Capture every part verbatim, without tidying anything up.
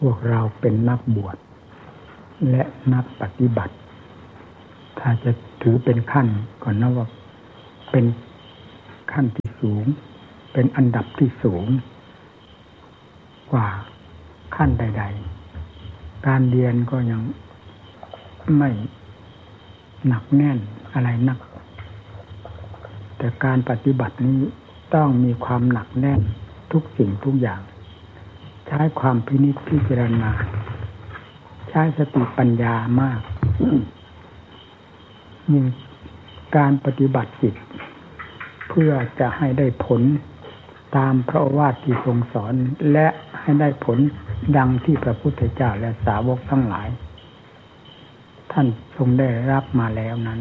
พวกเราเป็นนักบวชและนักปฏิบัติถ้าจะถือเป็นขั้นก่อนนะว่าเป็นขั้นที่สูงเป็นอันดับที่สูงกว่าขั้นใดๆการเรียนก็ยังไม่หนักแน่นอะไรนักแต่การปฏิบัตินี้ต้องมีความหนักแน่นทุกสิ่งทุกอย่างใช้ความพินิจพิจารณาใช้สติปัญญามาก ยิ่งการปฏิบัติจิตเพื่อจะให้ได้ผลตามพระโอวาทที่ทรงสอนและให้ได้ผลดังที่พระพุทธเจ้าและสาวกทั้งหลายท่านทรงได้รับมาแล้วนั้น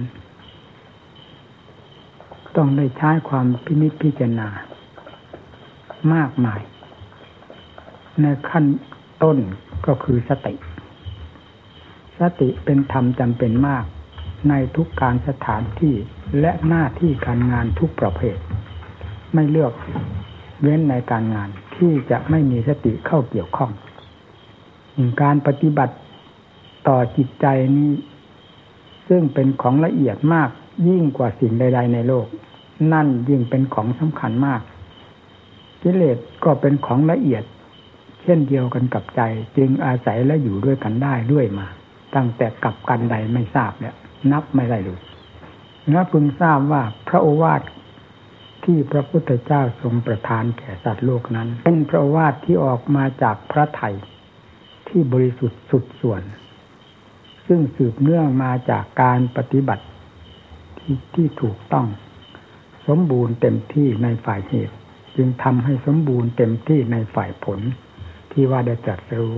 ต้องได้ใช้ความพินิจพิจารณามากมายในขั้นต้นก็คือสติสติเป็นธรรมจำเป็นมากในทุกการสถานที่และหน้าที่การงานทุกประเภทไม่เลือกเว้นในการงานที่จะไม่มีสติเข้าเกี่ยวข้องการปฏิบัติต่อจิตใจนี้ซึ่งเป็นของละเอียดมากยิ่งกว่าสิ่งใดๆในโลกนั่นยิ่งเป็นของสำคัญมากกิเลสก็เป็นของละเอียดเช่นเดียวกันกับใจจึงอาศัยและอยู่ด้วยกันได้ด้วยมาตั้งแต่กับกันใดไม่ทราบเนี่ยนับไม่ได้เลยและพึงทราบว่าพระโอวาทที่พระพุทธเจ้าทรงประทานแก่สัตว์โลกนั้นเป็นพระโอวาทที่ออกมาจากพระทัยที่บริสุทธิ์สุดส่วนซึ่งสืบเนื่องมาจากการปฏิบัติที่ที่ถูกต้องสมบูรณ์เต็มที่ในฝ่ายเหตุจึงทำให้สมบูรณ์เต็มที่ในฝ่ายผลที่ว่าได้ตรัสรู้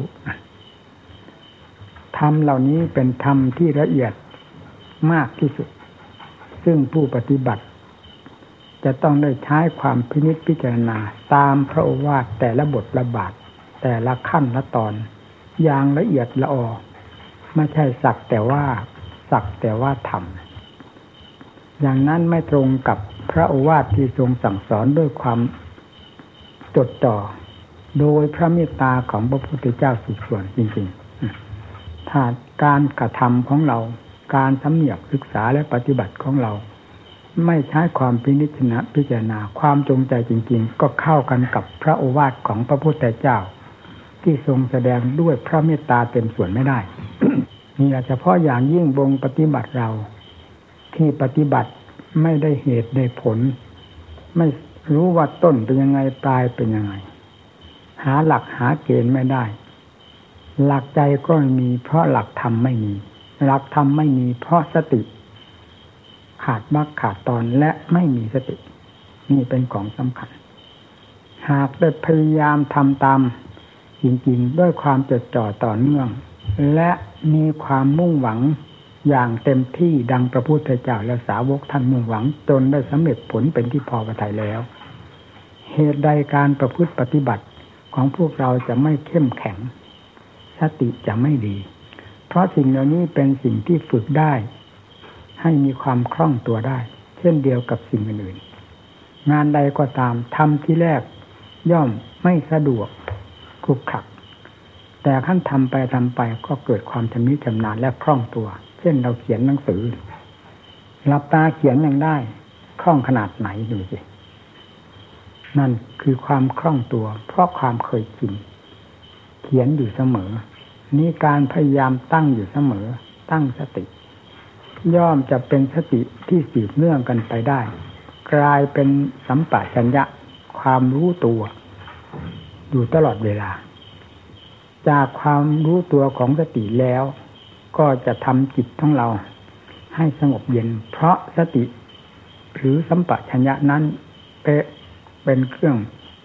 ธรรมเหล่านี้เป็นธรรมที่ละเอียดมากที่สุดซึ่งผู้ปฏิบัติจะต้องได้ใช้ความพินิจพิจารณาตามพระโอวาทแต่ละบทละบาทแต่ละขั้นละตอนอย่างละเอียดละออไม่ใช่สักแต่ว่าสักแต่ว่าทำอย่างนั้นไม่ตรงกับพระโอวาทที่ทรงสั่งสอนด้วยความจดจ่อโดยพระเมตตาของพระพุทธเจ้าสุดส่วนจริงๆถ้าการกระทำของเราการสำเนียกศึกษาและปฏิบัติของเราไม่ใช้ความพินิจพิจารณาความจงใจจริงๆก็เข้ากันกับพระโอวาทของพระพุทธเจ้าที่ทรงแสดงด้วยพระเมตตาเต็มส่วนไม่ได้ นี่เฉพาะอย่างยิ่งวงปฏิบัติเราที่ปฏิบัติไม่ได้เหตุได้ผลไม่รู้ว่าต้นเป็นยังไงปลายเป็นยังไงหาหลักหาเกณฑ์ไม่ได้หลักใจก็ไม่มีเพราะหลักธรรมไม่มีหลักธรรมไม่มีเพราะสติขาดมรรคขาดตอนและไม่มีสตินี่เป็นของสำคัญหากได้พยายามทำตามจริงๆด้วยความจดจ่อต่อเนื่องและมีความมุ่งหวังอย่างเต็มที่ดังพระพุทธเจ้าและสาวกท่านมุ่งหวังจนได้สำเร็จผลเป็นที่พอพระทัยแล้วเหตุใดการประพฤติปฏิบัติของพวกเราจะไม่เข้มแข็งสติจะไม่ดีเพราะสิ่งเหล่านี้เป็นสิ่งที่ฝึกได้ให้มีความคล่องตัวได้เช่นเดียวกับสิ่งอื่นๆงานใดก็ตามทำที่แรกย่อมไม่สะดวกคลุกคลักแต่ขั้นทำไปทำไปก็เกิดความชำนิชำนาญและคล่องตัวเช่นเราเขียนหนังสือหลับตาเขียนยังได้คล่องขนาดไหนดูสินั่นคือความคล่องตัวเพราะความเคยชินเขียนอยู่เสมอนี่การพยายามตั้งอยู่เสมอตั้งสติย่อมจะเป็นสติที่สืบเนื่องกันไปได้กลายเป็นสัมปชัญญะความรู้ตัวอยู่ตลอดเวลาจากความรู้ตัวของสติแล้วก็จะทำจิตของเราให้สงบเย็นเพราะสติหรือสัมปชัญญะนั้นเป็นเครื่อง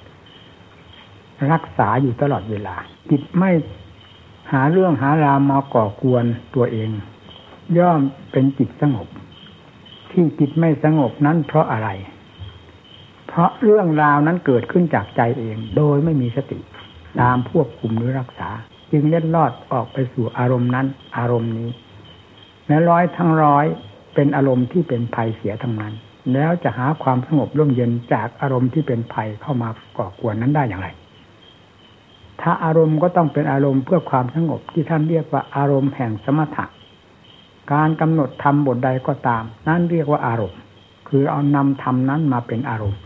รักษาอยู่ตลอดเวลาจิตไม่หาเรื่องหาราวมาก่อกวนตัวเองย่อมเป็นจิตสงบที่จิตไม่สงบนั้นเพราะอะไรเพราะเรื่องราวนั้นเกิดขึ้นจากใจเองโดยไม่มีสติตามควบคุมหรือรักษาจึงเล็ดลอดออกไปสู่อารมณ์นั้นอารมณ์นี้และร้อยทั้งร้อยเป็นอารมณ์ที่เป็นภัยเสียทั้งนั้นแล้วจะหาความสงบร่มเย็นจากอารมณ์ที่เป็นภัยเข้ามาก่อกวนนั้นได้อย่างไรถ้าอารมณ์ก็ต้องเป็นอารมณ์เพื่อความสงบที่ท่านเรียกว่าอารมณ์แห่งสมถะการกำหนดธรรมบทใดก็ตามนั่นเรียกว่าอารมณ์คือเอานำธรรมนั้นมาเป็นอารมณ์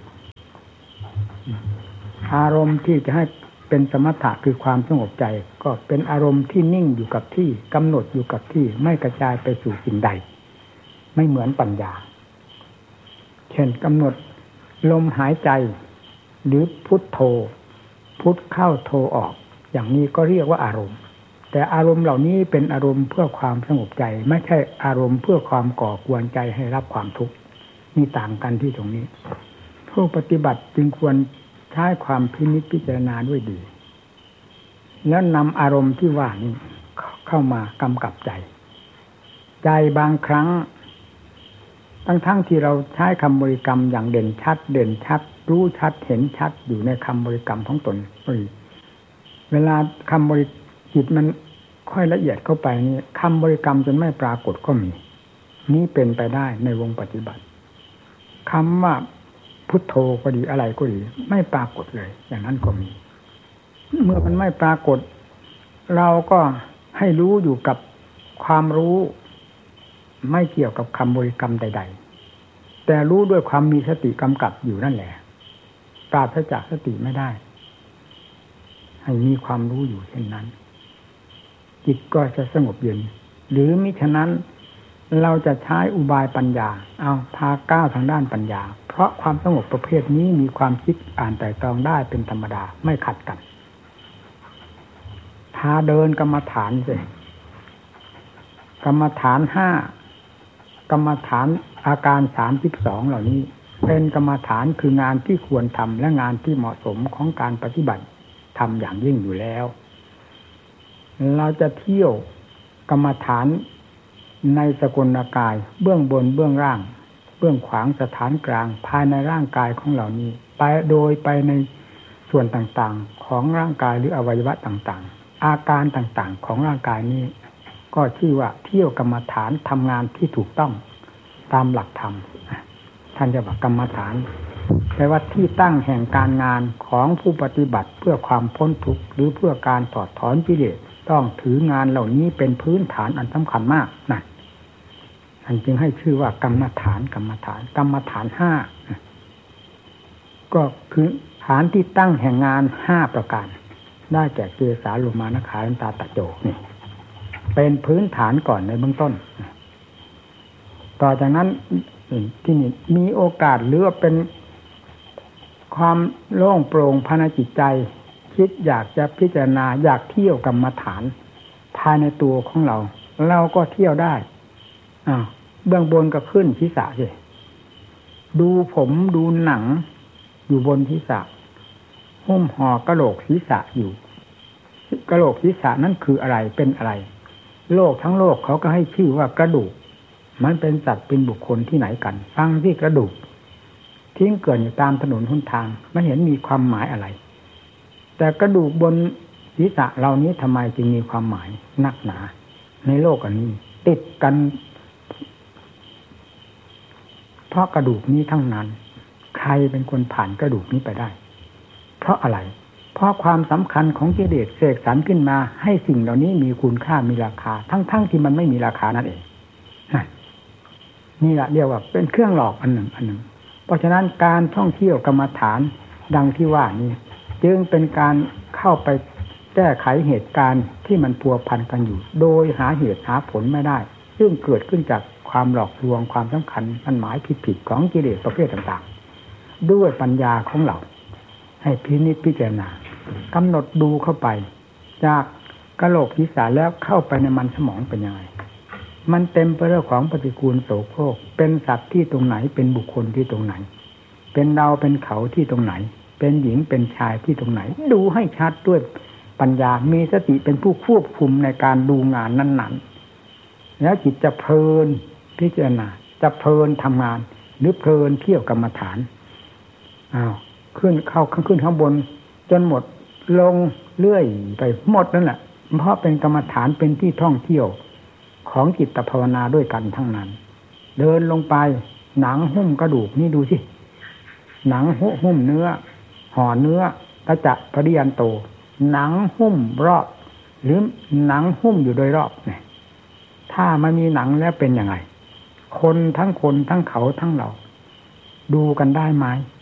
อารมณ์ที่จะให้เป็นสมถะคือความสงบใจก็เป็นอารมณ์ที่นิ่งอยู่กับที่กำหนดอยู่กับที่ไม่กระจายไปสู่สิ่งใดไม่เหมือนปัญญาเช่นกำหนดลมหายใจหรือพุทโธพุทเข้าโธออกอย่างนี้ก็เรียกว่าอารมณ์แต่อารมณ์เหล่านี้เป็นอารมณ์เพื่อความสงบใจไม่ใช่อารมณ์เพื่อความก่อกวนใจให้รับความทุกข์นี่ต่างกันที่ตรงนี้ผู้ปฏิบัติจึงควรใช้ความพินิจพิจารณาด้วยดีแล้วนำอารมณ์ที่ว่านี้เข้ามากำกับใจใจบางครั้งทั้งๆ ท, ที่เราใช้คำบริกรรมอย่างเด่นชัดเด่นชัดรู้ชัดเห็นชัดอยู่ในคำบริกรรมของตนเวลาคำบริจิตมันค่อยละเอียดเข้าไปนี่คำบริกรรมจนไม่ปรากฏก็มีนี่เป็นไปได้ในวงปฏิบัติคำว่าพุทโธก็ดีอะไรก็ดีไม่ปรากฏเลยอย่างนั้นก็มีเมื่อมันไม่ปรากฏเราก็ให้รู้อยู่กับความรู้ไม่เกี่ยวกับคำบริกรรมใดๆแต่รู้ด้วยความมีสติกำกับอยู่นั่นแหละปราศจากสติไม่ได้ให้มีความรู้อยู่เช่นนั้นจิตก็จะสงบเย็นหรือมิฉะนั้นเราจะใช้อุบายปัญญาเอาพาก้าวทางด้านปัญญาเพราะความสงบประเภทนี้มีความคิดอ่านไตร่ตรองได้เป็นธรรมดาไม่ขัดกันพาเดินกรรมฐานสิกรรมฐานห้ากรรมฐานอาการสามสิบสองเหล่านี้เป็นกรรมฐานคืองานที่ควรทำและงานที่เหมาะสมของการปฏิบัติทำอย่างยิ่งอยู่แล้วเราจะเที่ยวกรรมฐานในสกุลกายเบื้องบนเบื้องล่างเบื้องขวางสถานกลางภายในร่างกายของเหล่านี้ไปโดยไปในส่วนต่างๆของร่างกายหรืออวัยวะต่างๆอาการต่างๆของร่างกายนี้ก็ชื่อว่าเที่ยวกรรมฐานทำงานที่ถูกต้องตามหลักธรรมท่านจะว่ากรรมฐานแปลว่าที่ตั้งแห่งการงานของผู้ปฏิบัติเพื่อความพ้นทุกข์หรือเพื่อการถอดถอนกิเลสต้องถืองานเหล่านี้เป็นพื้นฐานอันสำคัญมากนั่นท่านจึงให้ชื่อว่ากรรมฐานกรรมฐานกรรมฐานห้าก็คือฐานที่ตั้งแห่งงานห้าประการได้แก่เกสาโลมานขาลันตาตะโจนี่เป็นพื้นฐานก่อนในเบื้องต้นต่อจากนั้นที่นี่มีโอกาสหรือว่าเป็นความโล่งโปร่งภายในจิตใจคิดอยากจะพิจารณาอยากเที่ยวกรรมฐานภายในตัวของเราเราก็เที่ยวได้อ่าเบื้องบนก็ขึ้นศีรษะสิดูผมดูหนังอยู่บนศีรษะหุ้มห่อกะโหลกศีรษะอยู่กะโหลกศีรษะนั้นคืออะไรเป็นอะไรโลกทั้งโลกเขาก็ให้ชื่อว่ากระดูกมันเป็นสัตว์เป็นบุคคลที่ไหนกันฟังที่กระดูกทิ้งเกลื่อนอยู่ตามถนนหนทางไม่เห็นมีความหมายอะไรแต่กระดูกบนศีรษะเหล่านี้ทำไมจึงมีความหมายนักหนาในโลกอันนี้ติดกันเพราะกระดูกนี้ทั้งนั้นใครเป็นคนผ่านกระดูกนี้ไปได้เพราะอะไรเพราะความสำคัญของกิเลสเสกสรรขึ้นมาให้สิ่งเหล่านี้มีคุณค่ามีราคาทั้งๆที่มันไม่มีราคานั่นเองนี่แหละเรียกว่าเป็นเครื่องหลอกอันหนึ่งอันหนึ่งเพราะฉะนั้นการท่องเที่ยวกรรมฐานดังที่ว่านี้จึงเป็นการเข้าไปแก้ไขเหตุการณ์ที่มันพัวพันกันอยู่โดยหาเหตุหาผลไม่ได้ซึ่งเกิดขึ้นจากความหลอกลวงความสำคัญมันหมายผิดๆของกิเลสประเภทต่างๆด้วยปัญญาของเราให้พินิจพิจารณากำหนดดูเข้าไปจากกะโหลกศีรษะแล้วเข้าไปในมันสมองเป็นยังไงมันเต็มไปด้วยของปฏิกูลโสโครกเป็นสัตว์ที่ตรงไหนเป็นบุคคลที่ตรงไหนเป็นเราเป็นเขาที่ตรงไหนเป็นหญิงเป็นชายที่ตรงไหนดูให้ชัดด้วยปัญญามีสติเป็นผู้ควบคุมในการดูงานนั้นๆแล้วจิตจะเพลินพิจารณาจะเพลินทำงานหรือเพลินเที่ยวกรรมฐานอ้าวขึ้นเข้าขึ้นข้างบนจนหมดลงเรื่อยไปหมดนั่นแหละเพราะเป็นกรรมฐานเป็นที่ท่องเที่ยวของจิตภาวนาด้วยกันทั้งนั้นเดินลงไปหนังหุ้มกระดูกนี่ดูสิหนังหุ้มเนื้อห่อเนื้อตะจะปริยันโตหนังหุ้มรอบหรือหนังหุ้มอยู่โดยรอบเนี่ยถ้าไม่มีหนังแล้วเป็นยังไงคนทั้งคนทั้งเขาทั้งเราดูกันได้ไหม